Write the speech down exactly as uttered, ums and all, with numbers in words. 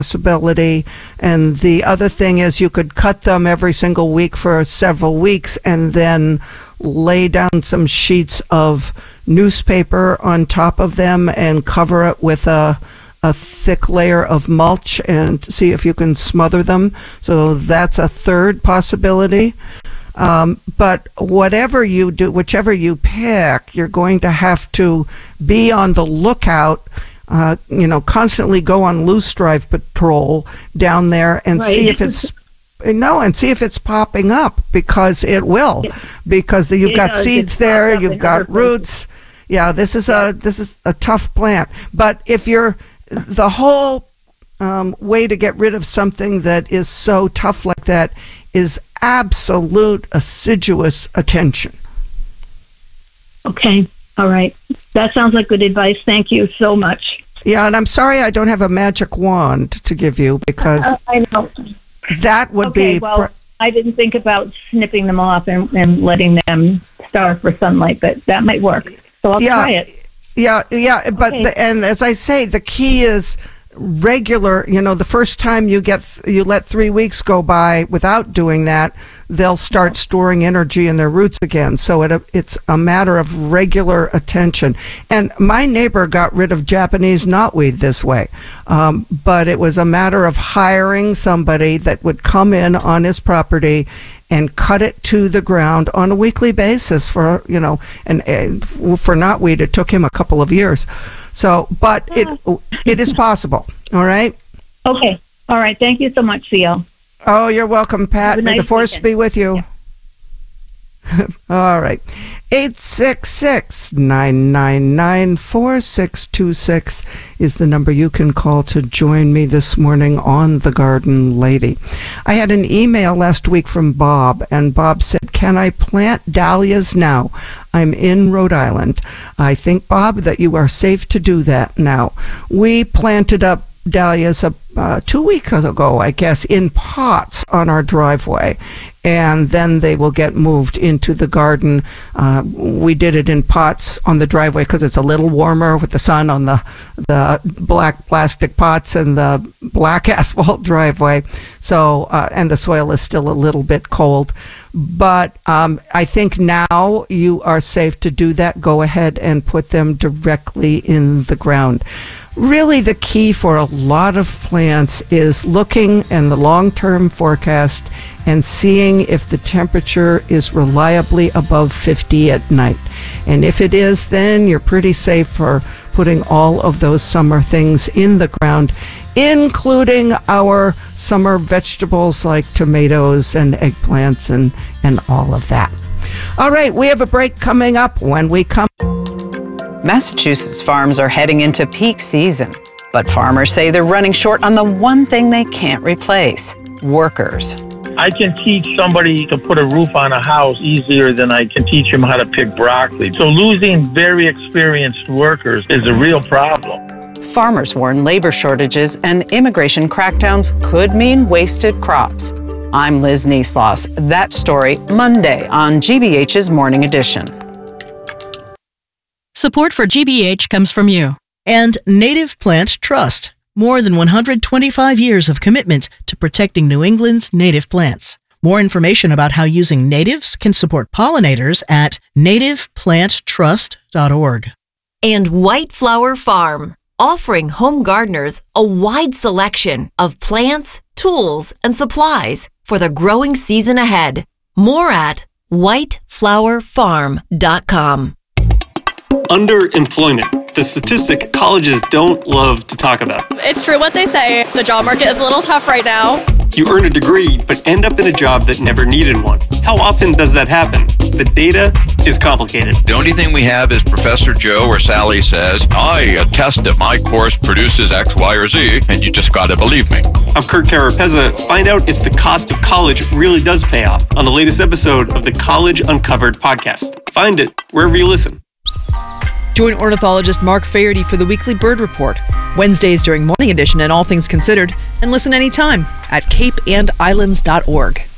possibility. And the other thing is you could cut them every single week for several weeks and then lay down some sheets of newspaper on top of them and cover it with a a thick layer of mulch and see if you can smother them. So that's a third possibility. Um, but whatever you do, whichever you pick, you're going to have to be on the lookout, uh, you know, constantly go on loose drive patrol down there and right. see if it's No, and see if it's popping up, because it will, yeah. because you've it got does. seeds it's there, you've got roots. Yeah, this is a this is a tough plant. But if you're the whole um, way to get rid of something that is so tough like that is absolute assiduous attention. Okay, all right. That sounds like good advice. Thank you so much. Yeah, and I'm sorry I don't have a magic wand to give you, because uh, I know. That would okay, be... well, I didn't think about snipping them off and, and letting them starve for sunlight, but that might work. So I'll yeah, try it. Yeah, yeah, but okay. the, and as I say, the key is regular. You know, the first time you get you let three weeks go by without doing that, they'll start storing energy in their roots again. So it it's a matter of regular attention. And my neighbor got rid of Japanese knotweed this way, um, but it was a matter of hiring somebody that would come in on his property and cut it to the ground on a weekly basis for, you know, and uh, for knotweed, it took him a couple of years. So, but it it is possible. All right. Okay. All right. Thank you so much, Theo. Oh, you're welcome, Pat. May nice the force weekend. be with you. Yeah. All right. eight six six, nine nine nine, four six two six is the number you can call to join me this morning on The Garden Lady. I had an email last week from Bob, and Bob said, can I plant dahlias now? I'm in Rhode Island. I think, Bob, that you are safe to do that now. We planted up dahlias uh, two weeks ago, I guess, in pots on our driveway, and then they will get moved into the garden. Uh, we did it in pots on the driveway because it's a little warmer with the sun on the the black plastic pots and the black asphalt driveway. So, uh, and the soil is still a little bit cold. But um, I think now you are safe to do that. Go ahead and put them directly in the ground. Really, the key for a lot of plants is looking in the long-term forecast and seeing if the temperature is reliably above fifty at night. And if it is, then you're pretty safe for putting all of those summer things in the ground, including our summer vegetables like tomatoes and eggplants and, and all of that. All right, we have a break coming up. When we come... Massachusetts farms are heading into peak season, but farmers say they're running short on the one thing they can't replace: workers. I can teach somebody to put a roof on a house easier than I can teach them how to pick broccoli. So losing very experienced workers is a real problem. Farmers warn labor shortages and immigration crackdowns could mean wasted crops. I'm Liz Neesloss. That story Monday on G B H's Morning Edition. Support for G B H comes from you. And Native Plant Trust. More than one hundred twenty-five years of commitment to protecting New England's native plants. More information about how using natives can support pollinators at native plant trust dot org. And White Flower Farm, offering home gardeners a wide selection of plants, tools, and supplies for the growing season ahead. More at white flower farm dot com. Underemployment, the statistic colleges don't love to talk about. It's true what they say. The job market is a little tough right now. You earn a degree, but end up in a job that never needed one. How often does that happen? The data is complicated. The only thing we have is Professor Joe or Sally says, I attest that my course produces X, Y, or Z, and you just gotta believe me. I'm Kurt Carapezza. Find out if the cost of college really does pay off on the latest episode of the College Uncovered podcast. Find it wherever you listen. Join ornithologist Mark Faherty for the weekly Bird Report, Wednesdays during Morning Edition and All Things Considered, and listen anytime at cape and islands dot org.